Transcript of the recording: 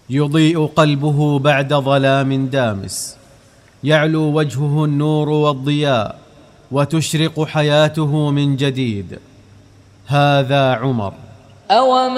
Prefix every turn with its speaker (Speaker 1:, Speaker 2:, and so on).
Speaker 1: يضيء قلبه بعد ظلام دامس، يعلو وجهه النور والضياء، وتشرق حياته من جديد. هذا عمر.